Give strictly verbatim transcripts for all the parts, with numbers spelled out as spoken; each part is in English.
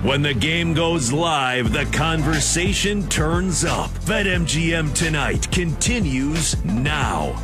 When the game goes live, the conversation turns up. BetMGM Tonight continues now.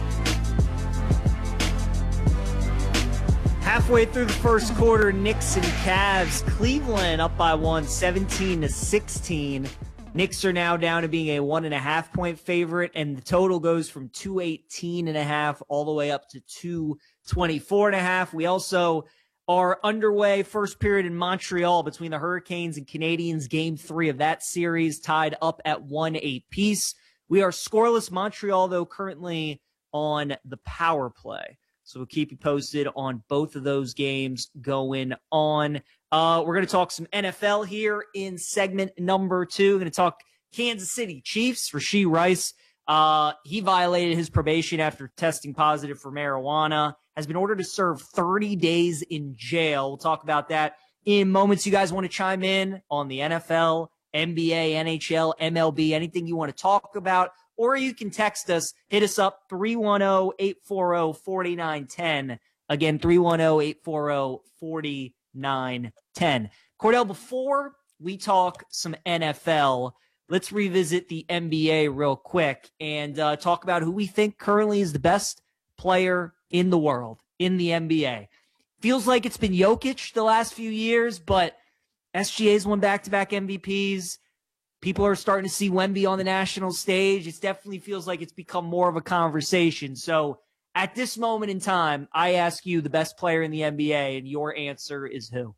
Halfway through the first quarter, Knicks and Cavs. Cleveland up by one, seventeen to sixteen. Knicks are now down to being a one and a half point favorite, and the total goes from two eighteen and a half all the way up to two twenty-four and a half. We also are underway first period in Montreal between the Hurricanes and Canadiens. Game three of that series tied up at one apiece. We are scoreless. Montreal, though, currently on the power play. So we'll keep you posted on both of those games going on. Uh, we're going to talk some N F L here in segment number two. We're going to talk Kansas City Chiefs. Rashee Rice, uh, he violated his probation after testing positive for marijuana, has been ordered to serve thirty days in jail. We'll talk about that in moments. You guys want to chime in on the N F L, N B A, N H L, M L B, anything you want to talk about, or you can text us, hit us up, three one zero, eight four zero, four nine one zero. Again, three one zero, eight four zero, four nine one zero. Cordell, before we talk some N F L, let's revisit the N B A real quick and uh, talk about who we think currently is the best player in the world in the N B A. Feels like it's been Jokic the last few years, but S G A's won back-to-back M V Ps. People are starting to see Wemby on the national stage. It definitely feels like it's become more of a conversation. So at this moment in time, I ask you the best player in the N B A, and your answer is who?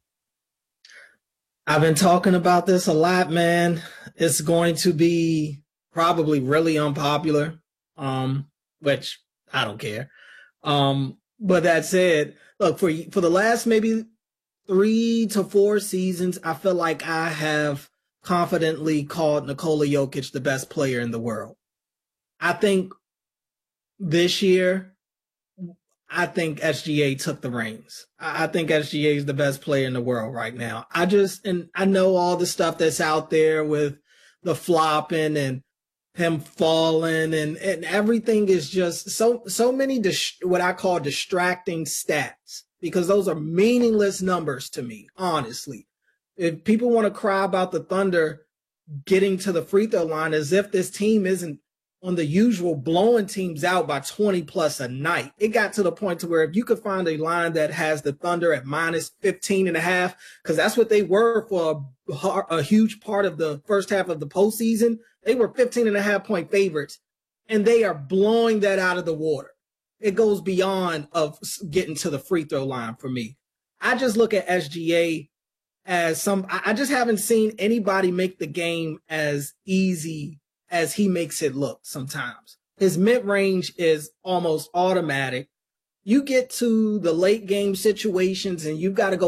I've been talking about this a lot, man. It's going to be probably really unpopular, um, which I don't care. Um, but that said, look, for for the last maybe three to four seasons, I feel like I have confidently called Nikola Jokic the best player in the world. I think this year, I think S G A took the reins. I think S G A is the best player in the world right now. I just, and I know all the stuff that's out there with the flopping and him falling and, and everything is just so, so many, dis- what I call distracting stats, because those are meaningless numbers to me, honestly. If people want to cry about the Thunder getting to the free throw line as if this team isn't on the usual blowing teams out by twenty plus a night, it got to the point to where if you could find a line that has the Thunder at minus fifteen and a half, because that's what they were for a, a huge part of the first half of the postseason, they were fifteen and a half point favorites, and they are blowing that out of the water. It goes beyond of getting to the free throw line for me. I just look at S G A as some, I just haven't seen anybody make the game as easy as he makes it look sometimes. His mid-range is almost automatic. You get to the late game situations and you've got to go